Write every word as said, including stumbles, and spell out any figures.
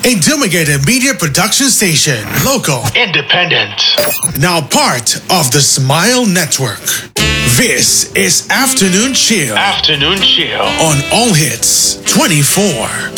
a Dumigated Media Production Station. Local. Independent. Now part of the Smile Network. This is Afternoon Chill. Afternoon Chill. On All Hits twenty-four.